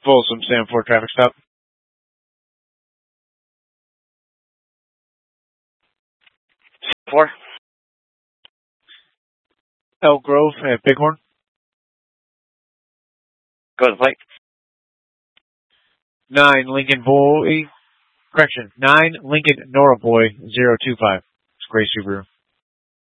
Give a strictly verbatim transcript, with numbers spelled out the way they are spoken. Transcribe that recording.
Folsom, Sam four traffic stop. Four. Elk Grove at Bighorn. Go to the plate. Nine Lincoln Boy. Correction. Nine Lincoln Nora Boy zero two five. It's Gray Subaru.